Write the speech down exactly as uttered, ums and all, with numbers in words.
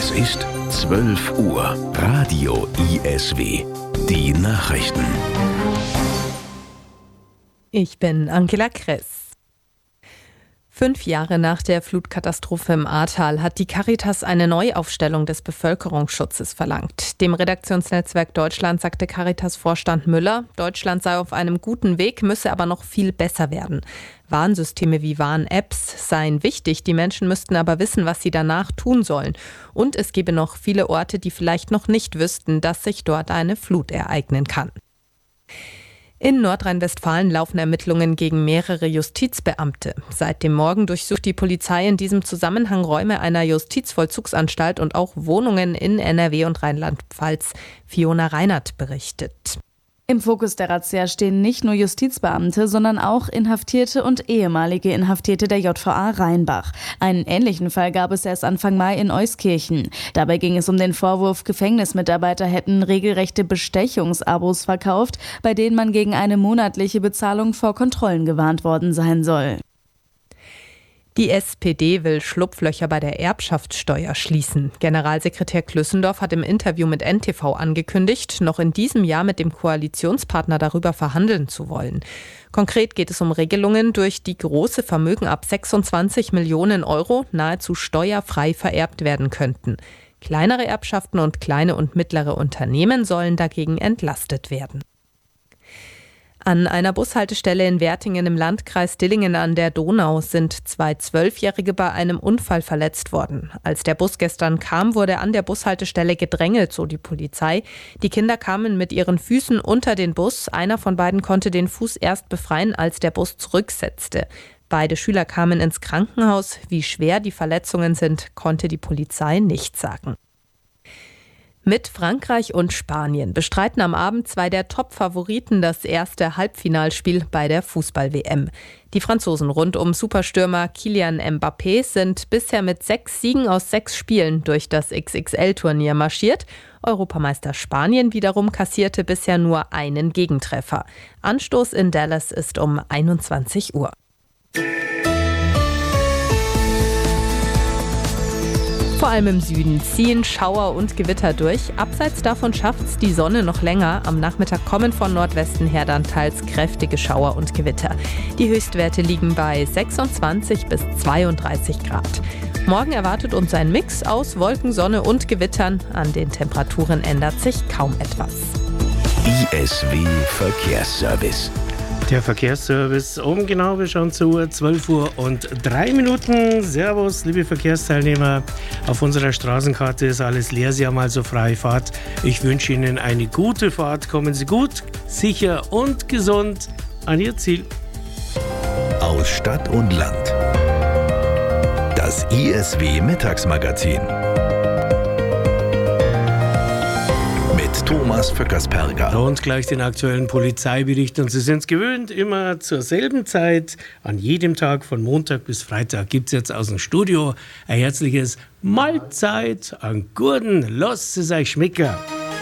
Es ist zwölf Uhr. Radio I S W. Die Nachrichten. Ich bin Angela Kress. Fünf Jahre nach der Flutkatastrophe im Ahrtal hat die Caritas eine Neuaufstellung des Bevölkerungsschutzes verlangt. Dem Redaktionsnetzwerk Deutschland sagte Caritas-Vorstand Müller, Deutschland sei auf einem guten Weg, müsse aber noch viel besser werden. Warnsysteme wie Warn-Apps seien wichtig, die Menschen müssten aber wissen, was sie danach tun sollen. Und es gebe noch viele Orte, die vielleicht noch nicht wüssten, dass sich dort eine Flut ereignen kann. In Nordrhein-Westfalen laufen Ermittlungen gegen mehrere Justizbeamte. Seit dem Morgen durchsucht die Polizei in diesem Zusammenhang Räume einer Justizvollzugsanstalt und auch Wohnungen in N R W und Rheinland-Pfalz. Fiona Reinert berichtet. Im Fokus der Razzia stehen nicht nur Justizbeamte, sondern auch Inhaftierte und ehemalige Inhaftierte der J V A Rheinbach. Einen ähnlichen Fall gab es erst Anfang Mai in Euskirchen. Dabei ging es um den Vorwurf, Gefängnismitarbeiter hätten regelrechte Bestechungsabos verkauft, bei denen man gegen eine monatliche Bezahlung vor Kontrollen gewarnt worden sein soll. Die S P D will Schlupflöcher bei der Erbschaftssteuer schließen. Generalsekretär Klüssendorf hat im Interview mit N T V angekündigt, noch in diesem Jahr mit dem Koalitionspartner darüber verhandeln zu wollen. Konkret geht es um Regelungen, durch die große Vermögen ab sechsundzwanzig Millionen Euro nahezu steuerfrei vererbt werden könnten. Kleinere Erbschaften und kleine und mittlere Unternehmen sollen dagegen entlastet werden. An einer Bushaltestelle in Wertingen im Landkreis Dillingen an der Donau sind zwei Zwölfjährige bei einem Unfall verletzt worden. Als der Bus gestern kam, wurde an der Bushaltestelle gedrängelt, so die Polizei. Die Kinder kamen mit ihren Füßen unter den Bus. Einer von beiden konnte den Fuß erst befreien, als der Bus zurücksetzte. Beide Schüler kamen ins Krankenhaus. Wie schwer die Verletzungen sind, konnte die Polizei nicht sagen. Mit Frankreich und Spanien bestreiten am Abend zwei der Top-Favoriten das erste Halbfinalspiel bei der Fußball-W M. Die Franzosen rund um Superstürmer Kylian Mbappé sind bisher mit sechs Siegen aus sechs Spielen durch das X X L-Turnier marschiert. Europameister Spanien wiederum kassierte bisher nur einen Gegentreffer. Anstoß in Dallas ist um einundzwanzig Uhr. Vor allem im Süden ziehen Schauer und Gewitter durch. Abseits davon schafft's die Sonne noch länger. Am Nachmittag kommen von Nordwesten her dann teils kräftige Schauer und Gewitter. Die Höchstwerte liegen bei sechsundzwanzig bis zweiunddreißig Grad. Morgen erwartet uns ein Mix aus Wolken, Sonne und Gewittern. An den Temperaturen ändert sich kaum etwas. I S W Verkehrsservice. Der Verkehrsservice um genau, wir schauen zu zwölf Uhr und drei Minuten. Servus, liebe Verkehrsteilnehmer. Auf unserer Straßenkarte ist alles leer, Sie haben also freie Fahrt. Ich wünsche Ihnen eine gute Fahrt. Kommen Sie gut, sicher und gesund an Ihr Ziel. Aus Stadt und Land. Das I S W Mittagsmagazin. Thomas Vöckersperger. Und gleich den aktuellen Polizeibericht. Und Sie sind es gewöhnt, immer zur selben Zeit, an jedem Tag von Montag bis Freitag gibt es jetzt aus dem Studio ein herzliches Mahlzeit an Gurden. Lasst es euch schmecken.